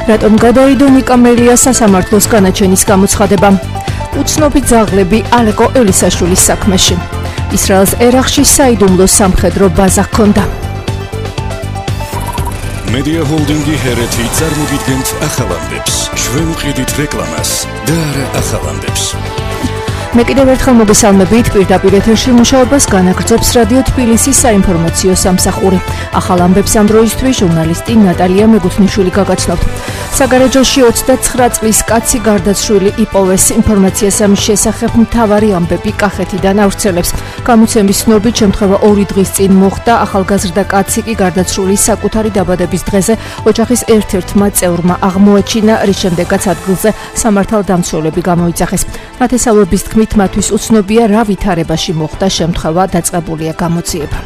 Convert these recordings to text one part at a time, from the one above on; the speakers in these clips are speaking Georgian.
რატომ გადაიდო ნიკა მელიას სასამართლოს განაჩენის გამოცხადება? უცნობი ძაღლები ალეკო ელისაშვილის საქმეში. ისრაელს ერაყში საიდუმლო სამხედრო ბაზა ჰქონდა. Media Holding-ი ჰერეთი წარმოგიდგენთ ახალამდებს. ჩვენ ვყიდით რეკლამას და არა ახალამდებს. მე კიდევ ერთხელ მოგესალმებით, პირდაპირ ეთერში მუშაობას განაგრძობს რადიო თბილისის საინფორმაციო სამსახური. ახალ ამბებს ამ დროისთვის ჟურნალისტი ნატალია მეგუთნიშვილი გაგაცნობთ. საგარეჯოში 29 წლის კაცი გარდაცვლილი იპოვეს. ინფორმაციას ამის შესახებ მთავარი ამბები კახეთიდან ავრცელებს. გამოცემის ცნობით შემთხვევა 2 დღის წინ მოხდა. ახალგაზრდა კაცი კი გარდაცვლილი საკუთარი დაბადების დღეზე ოჯახის ერთ-ერთმა წევრმა აღმოაჩინა, რის შემდეგაც ადგილზე სამართალდამცველები გამოიძახეს. ნათესავების თქმით, მათთვის უცნობია რა ვითარებაში მოხდა შემთხვევა, დაწყებულია გამოძიება.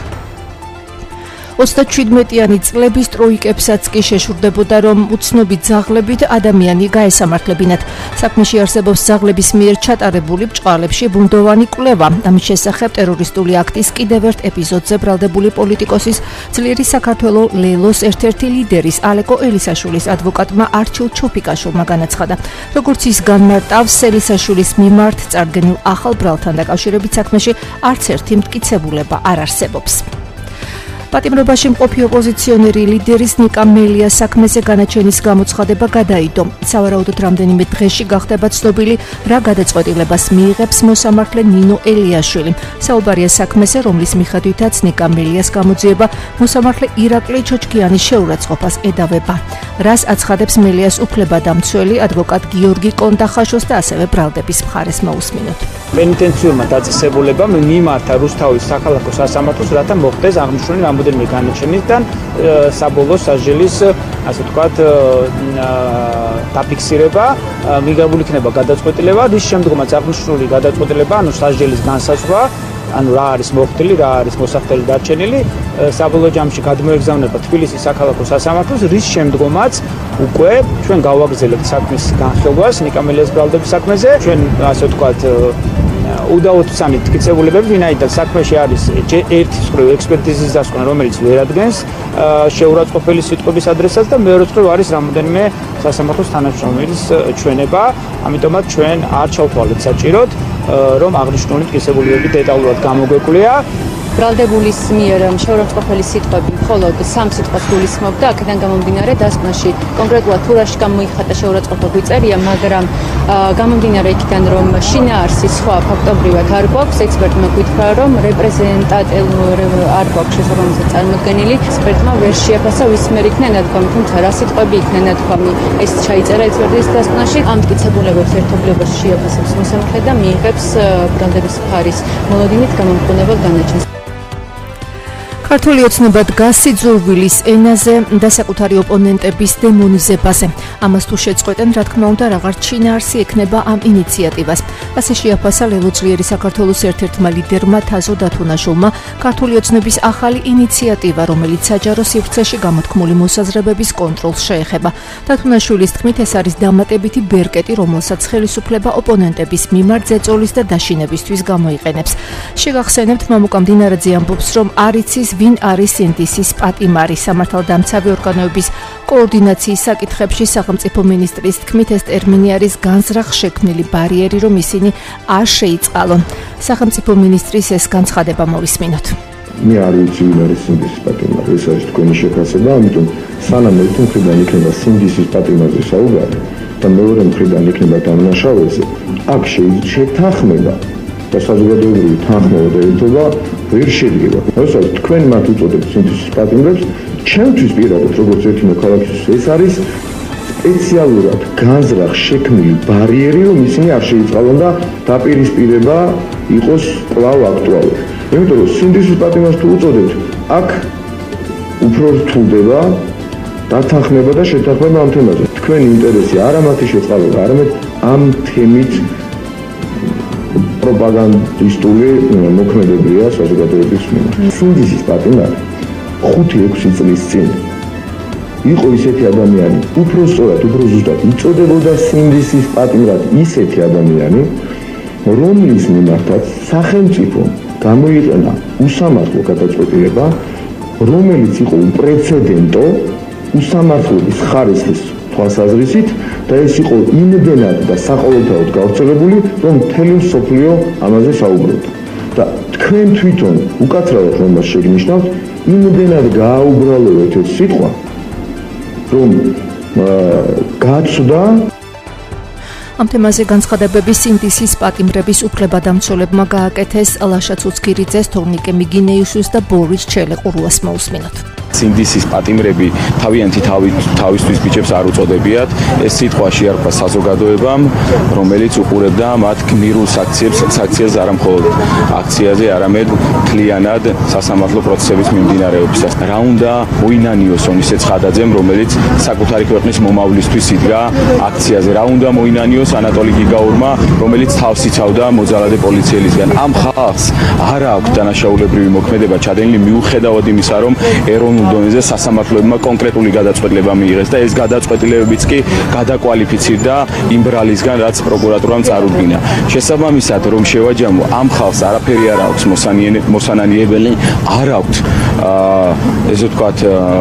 37-იანი წლების ტროიკებსაც კი შეშურდებოდა, რომ უცნობი ძაღლებით ადამიანი გაესამართლებინათ. საქმეში არსებობს ძაღლების მიერ ჩატარებული ბრჭყალებში ბუნდოვანი კვლევა. ამის შესახებ ტერორისტული აქტის კიდევ ერთ ეპიზოდზე ბრალდებული პოლიტიკოსის ძლიერი საქართველოს ლელოს ერთ-ერთი ლიდერის ალეკო ელისაშვილის ადვოკატმა არჩილ ჩოფიკაშვილმა განაცხადა. როგორც ის განმარტავს, ელისაშვილის მიმართ წარდგენილ ახალ ბრალთან დაკავშირებით საქმეში არც ერთი მტკიცებულება არ არსებობს. პატიმრობაში მყოფი ოპოზიციონერი ლიდერის ნიკა მელიას საქმეზე განაჩენის გამოცხადება გადაიდო. სავარაუდოდ რამდენიმე დღეში გახდება ცნობილი, რა გადაწყვეტილებას მიიღებს მოსამართლე ნინო ელიაშვილი. საუბარია საქმეზე, რომლის მიხედვითაც ნიკა მელიას გამოძიება მოსამართლე ირაკლი ჩოჩკიანის შეურაცხყოფას ედავება. რას აცხადებს მელიას უფლებადამცველი ადვოკატ გიორგი კონდახაშოს და ასევე ბრალდების მხარეს მოусმინოთ. პენიტენციურმა დაწესებულებამ მიმართა რუსთავის საქალაქო სასამართლოს, რათა მოხდეს აღნიშნული რამოდენიმე განაჩენისგან საბოლოო სასჯელის, ასე ვთქვათ, დაფიქსირება, მიღებული იქნება გადაწყვეტილება, რის შემდგომაც აღნიშნული გადაწყვეტილება, ანუ სასჯელის განსაზღვრა, ანუ რა არის მოხდილი, რა არის მოსახდელი დარჩენილი, საბოლოო ჯამში გადმოეგზავნება თბილისის საქალაქო სასამართლოს, რის შემდგომაც უკვე ჩვენ გავაგრძელებთ საქმის განხილვას ნიკა მელიას ბრალდების საქმეზე. ჩვენ, ასე ვთქვათ, უდაოდ-სამი მტკიცებულებები, ვინაიდან საქმეში არის ერთი მხრივ ექსპერტიზის დასკვნა, რომელიც ვერ ადგენს შეურაცხყოფელი სიტყვების ადრესატს და მეორე მხრივ არის რამოდენიმე სასამართლოს თანამშრომლის ჩვენება, ამიტომაც ჩვენ არ ჩავთვალეთ საჭიროდ, რომ აღნიშნული მტკიცებულებები დეტალურად გამოგვეკვლიათ. ბრალდებულის მიერ შეურაცხყოფელი სიტყვები მხოლოდ 3 სიტყვას გულისხმობდა, აქედან გამომდინარე დასკვნაში კონკრეტულად თუ რაში გამოიხატა შეურაცხყოფა გვიწერია, მაგრამ გამომდინარე იქიდან, რომ შინაარსის სხვა ფაქტობრივად არ გვაქვს, ექსპერტმა გითხრა, რომ რეპრეზენტატიული არ გვაქვს შესაბამისად წარმოდგენილი, ექსპერტმა ვერ შეაფასა ვის მიერ იქნა ნათქვამი, თუმცა რა სიტყვები იქნა ნათქვამი, ეს ჩაიწერა ექსპერტის დასკვნაში. ამ მტკიცებულებებს ერთობლიობაში შეაფასებს მოსამართლე და მიიღებს ბრალდების მხარის მოლოდინით გამომხმარებელ განაჩენს. ქართული ოცნება დგას სიძულვილის ენაზე და საკუთარი ოპონენტების დემონიზებაზე. ამას თუ შეწყვეტენ, რა თქმა უნდა, რაღაც შინაარსი ექნება ამ ინიციატივას. ასე შეაფასა ლელო ძლიერი საქართველოს ერთ-ერთმა ლიდერმა თაზო დათუნაშვილმა ქართული ოცნების ახალი ინიციატივა, რომელიც საჯარო სივრცეში გამოთქმული მოსაზრებების კონტროლს შეეხება. დათუნაშვილის თქმით, ეს არის დამატებითი ბერკეტი, რომელსაც ხელისუფლება ოპონენტების მიმართ ზეწოლის და დაშინებისთვის გამოიყენებს. შეგახსენებთ, მამუკა მდინარაძე ამბობს, რომ არ იცის ვინ არის სინდისის პატიმარი. სამართალდამცავი ორგანოების კოორდინაციის საკითხებში სახელმწიფო მინისტრის თქმით, ეს ტერმინი არის განზრახ შექმნილი ბარიერი, რომ ისინი არ შეიწყალონ. სახელმწიფო მინისტრის ეს განცხადება მოვისმინოთ. მე არ ვიცი ვინ არის სინდისის პატიმარი, ეს არის თქვენი შეფასება, ამიტომ სანამ ერთი მხრიდან იქნება სინდისის პატიმარზე საუბარი და მეორე მხრიდან იქნება დამნაშავეზე, აქ შეთანხმება და საზოგადოებრივი თანხმობა და ერთობა ვერ შედგება. როდესაც თქვენ მათ უწოდებთ სინდისის პატიმრებს, ჩემთვის პირადად როგორც ერთი მოქალაქისთვის ეს არის სპეციალურად განზრახ შექმნილი ბარიერი, რომ ისინი არ შეიწყალონ და დაპირისპირება იყოს კვლავ აქტუალური. იმიტომ რომ სინდისის პატიმარს თუ უწოდებთ, აქ უფრო რთულდება დათანხმება და შეთანხმება ამ თემაზე. თქვენი ინტერესი არა მათი შეწყალება, არამედ ამ თემით პროპაგანდისტული მოქმედებია საზოგადოების მიმართ. სინდისის პატიმარი 5-6 წლის წინ იყო ისეთი ადამიანი, უფრო სწორად, უფრო ზუსტად იწოდებოდა სინდისის პატიმრად ისეთი ადამიანი, რომლის მიმართაც სახელმწიფო გამოიყენა უსამართლო გადაწყვეტილება, რომელიც იყო უპრეცედენტო უსამართლობის ხარისხის თვალსაზრისით და ეს იყო იმდენად და საყოველთაოდ გავრცელებული, რომ მთელი მსოფლიო ამაზე საუბრობდა. და თქვენ თვითონ უკაცრავად რომ მას შეგნიშნავთ, იმდენად გააუბრალო ერთ სიტყვა, რომ გაცდა ამ თემაზე განცხადებები სინდისის პატიმრების უფლებადამცველებმა გააკეთეს ლაშა ცუცქირიძეს, თორნიკე მიგინეიუსის და ბორის ჩელეყურუას მოусმინოთ. სინდისის პატიმრები თავიანთი თავისთვის ბიჭებს არ უწოდებიათ. ეს სიტყვა შეარქვა საზოგადოებამ, რომელიც უყურებდა მათ გმირულ აქციებს არა მხოლოდ აქციაზე, არამედ მთლიანად სასამართლო პროცესების მიმდინარეობისას. რა უნდა მოინანიოს ონისე ცხადაძემ, რომელიც საკუთარი ქვეყნის მომავლისთვის იდგა აქციაზე. რა უნდა მოინანიოს ანატოლი გიგაურმა, რომელიც თავს იცავდა მოძალადე პოლიციელისგან. ამ ხალხს არ აქვს დანაშაულებრივი მოქმედება ჩადენილი მიუხედავად იმისა, რომ ეროვნულ დონეზე სასამართლოებმა კონკრეტული გადაწყვეტილება მიიღეს და ეს გადაწყვეტილებებიც კი გადაკვალიფიცირდა იმ ბრალისგან, რაც პროკურატურამ წარუდგინა. შესაბამისად, რომ შევაჯამო, ამ ხალხს არაფერი არ აქვს მოსანანიებელი, არ აქვს ესე ვთქვათ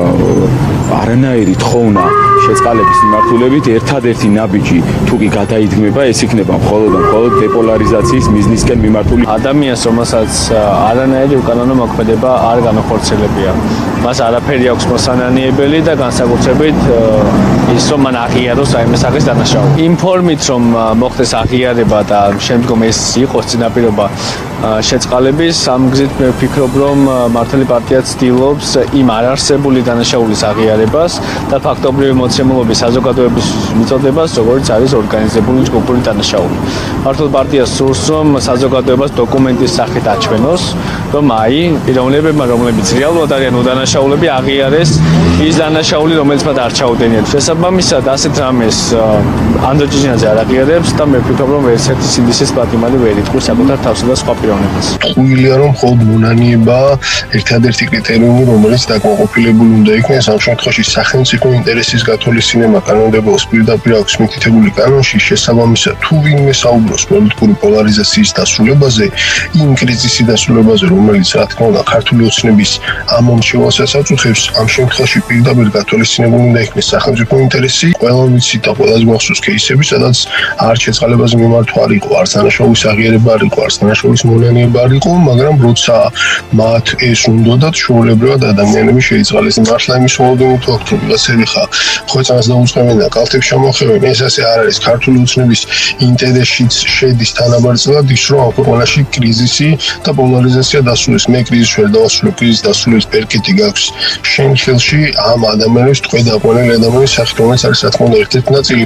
არანაირი თხოვნა შეწყალების მიმართულებით. ერთადერთი ნაბიჯი თუ კი გადაიდგმება, ეს იქნება მხოლოდ დეპოლარიზაციის მიზნისკენ მიმართული. ადამიანს, რომელსაც არანაირი უკანონო მოქმედება არ განახორციელებია, მას არაფერი აქვს მოსანანიებელი და განსაკუთრებით ის, რომ მან აღიაროს რაიმე სახის დანაშაული. იმ ფორმით, რომ მოხდეს აღიარება და შემდგომ ეს იყოს წინაპირობა შეწყალების, ამ გზით მე ვფიქრობ, რომ მართალი პარტია ცდილობს იმ არარსებული დანაშაულის აღიარებას და ფაქტობრივი მოცემულობის საზოგადოების მიწოდებას, როგორც არის ორგანიზებული ჯგუფური დანაშაული. მართალ პარტიას სურს, რომ საზოგადოებას დოკუმენტის სახით აჩვენოს, რომ აი, პიროვნებებმა, რომლებიც რეალურად არიან უდანაშაულები, აღიარეს ის დანაშაული, რომელიც მათ არ ჩაუდენიათ. შესაბამისად, ასეთ რამეს ანდრო ჭიჭინაძე არ აღიარებს და მე ვფიქრობ, რომ ერთ-ერთი სინდისის პატიმარი ვერ იტყვის საკუთარ თავსა და სხვა პიროვნებას. ხვილია, რომ მხოლოდ მონანიება ერთადერთი კრიტერიუმი, რომელიც დაკმაყოფილებული უნდა იქნეს ამ შემთხვევაში სახელმწიფო ინტერესის გათვალისწინება კანონმდებლობის პირდაპირ აქვს მითითებული კანონში. შესაბამისად, თუ ვინმე საუბრობს პოლიტიკური პოლარიზაციის დასრულებაზე, იმ კრიზისის დასრულებაზე, რომელიც რა თქმა უნდა ქართული ოცნების ამომრჩევალსაც აწუხებს, ამ შემთხვევაში პირდაპირ გათვალისწინებული უნდა იქნეს სახელმწიფო ინტერესი. ყველა ვიცით და ყველას გვახსოვს кейსები, სადაც არც შეწყალებაზე მიმართვა არ იყო, არც დანაშაულის აღიარება არ იყო, არც დანაშაულის მონანიება არ იყო, მაგრამ როცა მათ ეს უნდათ, ჩვეულებრივად ადამიანები შეიწყალეს. მართლა იმის მოლოდინით ვაქვთ, რომ ვიღაცები ხვეწანას დაუწყებენ და კალთებს ჩამოხევენ. ეს ასე არ არის. ქართული ოცნების ინტერესშიც შედის თანაბარწლად ის, რომ ამ ქვეყანაში კრიზისი და პოლარიზაცია დასრულდეს. მე კრიზისს ვერ დავასრულებ, კრიზისის დასრულების პერკეტი გაქვს შენ ხელში ამ ადამიანებს ტყვე დაყვანილი ადამიანის სახით, რომელიც არის რა თქმა უნდა ერთ-ერთი ნაწილი.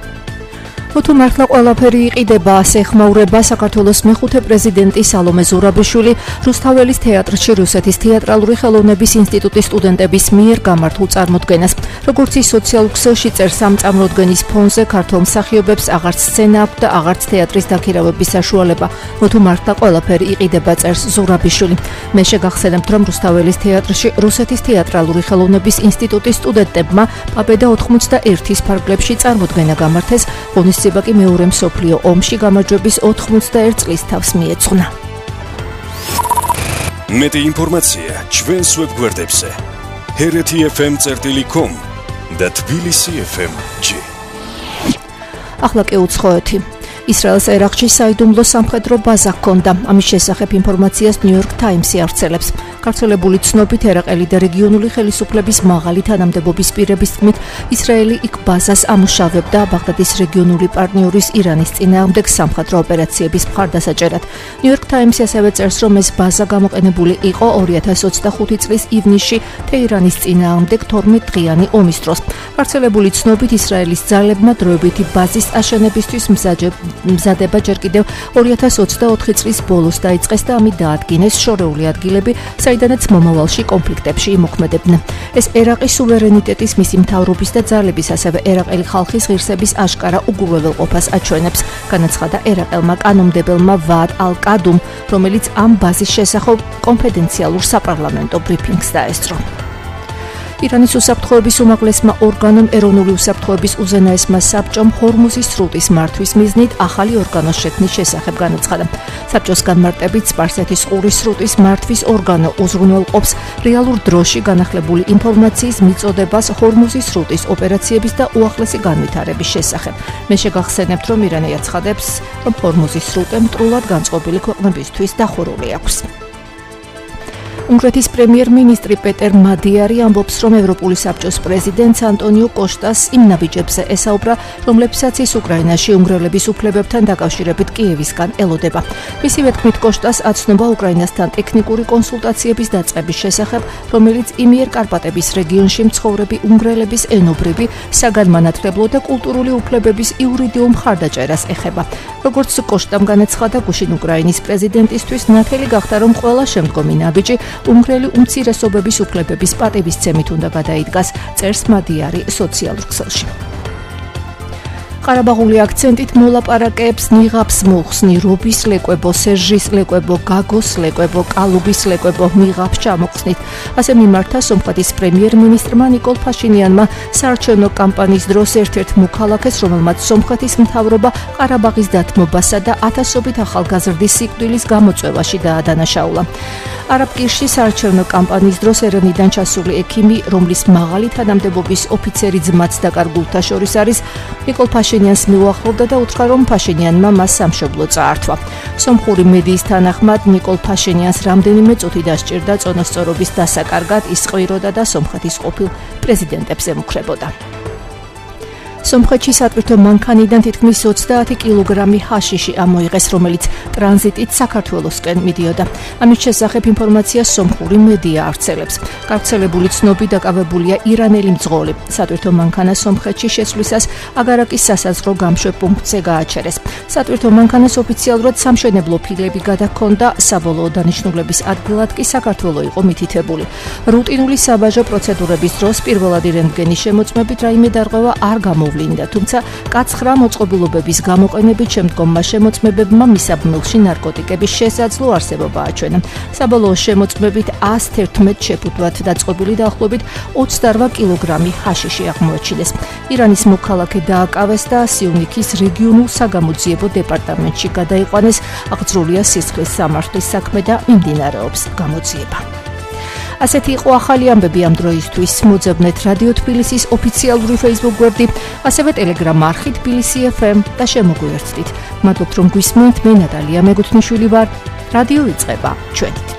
თუ მართლა ყველაფერი იყიდება, ასე ეხმაურება საქართველოს მეხუთე პრეზიდენტი სალომე ზურაბიშვილი რუსთაველის თეატრში რუსეთის თეატრალური ხელოვნების ინსტიტუტის სტუდენტების მიერ გამართულ წარმოდგენას. როგორც ის სოციალურ ქსელში წერს, ამ წარმოდგენის ფონზე ქართულ მსახიობებს აღარც სცენა აქვს და აღარც თეატრის დაქირავების საშუალება. თუ მართლა ყველაფერი იყიდება, წერს ზურაბიშვილი. მე შეგახსენებთ, რომ რუსთაველის თეატრში რუსეთის თეატრალური ხელოვნების ინსტიტუტის სტუდენტებმა პაბედა 91-ის ფარგლებში წარმოდგენა გამართეს. სიბაკი მეორე მსოფლიო ომში გამარჯვების 91 წლის თავს მიეძღვნა. მეტი ინფორმაცია ჩვენს ვებგვერდებზე hrt.fm.com და tbilisi.fm.g. ახლა კი უცხოეთი. ისრაელს ერაყში საიდუმლო სამხედრო ბაზა ჰქონდა. ამის შესახებ ინფორმაციას New York Times-ი ავრცელებს. გავრცელებული ცნობით, ერაყელი და რეგიონული ხელისუფლების მაღალი თანამდებობის პირების თქმით, ისრაელი იქ ბაზას ამუშავებდა ბაღდადის რეგიონული პარტნიორის ირანის წინააღმდეგ სამხედრო ოპერაციების მხარდასაჭერად. New York Times-ი ასევე წერს, რომ ეს ბაზა გამოყენებული იყო 2025 წლის ივნისში თეირანის წინააღმდეგ 12 დღიანი ომის დროს. გავრცელებული ცნობით, ისრაელის ძალებმა დროებითი ბაზის აშენებისთვის მზადება ჯერ კიდევ 2024 წლის ბოლოს დაიწყეს და ამით დაადგინეს შორეული ადგილები, საიდანაც მომავალში კონფლიქტებში იმოქმედებდნენ. ეს ერაყის სუვერენიტეტის, მისი მთავრობის და ძალების, ასევე ერაყელი ხალხის ღირსების აშკარა უგურვებელყოფას აჩვენებს, განაცხადა ერაყელმა კანონმდებელმა ვაად ალ-კადუმ, რომელიც ამ ბაზის შესახებ კონფიდენციალურ საპარლამენტო ბრიფინგს დაესწრო. ირანის უსაფრთხოების უმაღლესმა ორგანომ ეროვნული უსაფრთხოების უზენაესმა საბჭომ ჰორმუზის სრუტის მართვის მიზნით ახალი ორგანოს შექმნის შესახებ განაცხადა. საბჭოს განმარტებით სპარსეთის ყურის სრუტის მართვის ორგანო უზრუნველყოფს რეალურ დროში განახლებული ინფორმაციის მიწოდებას ჰორმუზის სრუტის ოპერაციების და უახლესი განვითარების შესახებ. მე შეგახსენებთ, რომ ირანი აცხადებს, რომ ჰორმუზის სრუტე მტრულად განწყობილი ქვეყნებისთვის დახურული აქვს. უნგრეთის პრემიერ-მინისტრი პეტერ მადიარი ამბობს, რომ ევროპული საბჭოს პრეზიდენტს ანტონიო კოშტას იმ ნაბიჯებზე ესაუბრა, რომლებსაც ის უკრაინაში უნგრელების უფლებებთან დაკავშირებით კიევისგან ელოდება. მისივე თქმით, კოშტას აცნობა უკრაინასთან ტექნიკური კონსულტაციების დაწყების შესახებ, რომელიც იმიერკარპატების რეგიონში მცხოვრები უნგრელების ენობრივი, საგანმანათლებლო და კულტურული უფლებების იურიდიულ მხარდაჭერას ეხება. როგორც კოშტამ განაცხადა, გუშინ უკრაინის პრეზიდენტისთვის ნათელი გახდა, რომ ყველა შემდგომი ნაბიჯი უნგრელი უმცირესობების უფლებების პატივისცემით უნდა გადაიდგას, წერს მადიარი სოციალურ ქსელში. ყარაბაღული აქცენტით მოლაპარაკეებს ნიღაბს მოხსნი რობის ლეკვებო, სერჟის ლეკვებო, გაგოს ლეკვებო, კალუბის ლეკვებო ნიღაბს ჩამოხსნით. ასე მიმართა სომხეთის პრემიერ-მინისტრმა ნიკოლ ფაშინიანმა საარჩევნო კამპანიის დროს ერთ-ერთ მოქალაქეს, რომელმაც სომხეთის მთავრობა ყარაბაღის დათმობასა და ათასობით ახალგაზრდის სიკვდილის გამოწვევაში დაადანაშაულა. არაბკირში საარჩევნო კამპანიის დროს ეროვნიდან ჩასული ექიმი, რომლის მაღალი თანამდებობის ოფიცერი ძმაც დაკარგულთა შორის არის, ნიკოლ ფაშინიანს მიუახლოვდა და უთხრა, რომ ფაშინიანმა მას სამშობლო წაართვა. სომხური მედიის თანახმად ნიკოლ ფაშინიანს რამდენიმე წუთი დასჭირდა წონასწორობის დასაკარგად, ის ყვიროდა და სომხეთის ყოფილ პრეზიდენტებს ემუქრებოდა. სომხეთში სატვირთო მანქანიდან თითქმის 30 კილოგრამი ჰაშიში ამოიღეს, რომელიც ტრანზიტით საქართველოსკენ მიდიოდა. ამის შესახებ ინფორმაციას სომხური მედია ავრცელებს. გავრცელებული ცნობით დაკავებულია ირანელი მძღოლი. სატვირთო მანქანა სომხეთში შესვლისას აგარაკის სასაზღვრო გამშვებ პუნქტზე გააჩერეს. სატვირთო მანქანას ოფიციალურად სამშენებლო ფილები გადაჰქონდა, საბოლოო დანიშნულების ადგილად კი საქართველო იყო მითითებული. რუტინული საბაჟო პროცედურების დროს პირველადი რენტგენის შემოწმებით რაიმე დარღვევა არ გამოვლინდა, თუმცა კაცხრა მოწყობილობების გამოყენებით შემდგომმა შემოწმებებმა მისაბმილში ნარკოტიკების შესაძლო არსებობა აჩვენა. საბოლოო შემოწმებით 111 შეფუთვად დაწყობილი დაახლოებით 28 კილოგრამი ჰაშიში აღმოაჩინეს. ირანის მოქალაქე დააკავეს და სიუნიქის რეგიონულ საგამოძიებო დეპარტამენტში გადაიყვანეს. აღძრულია სისხლის სამართლის საქმე და მიმდინარეობს გამოძიება. ასეთი იყო ახალი ამბები ამ დროისთვის. მოძებნეთ რადიო თბილისის ოფიციალური Facebook გვერდი, ასევე Telegram არხი თბილისი FM და შემოგვიერთდით. მადლობთ რომ გვისმენთ. მე ნატალია მეგუთნიშვილი ვარ. რადიო იწყება ჩვენით.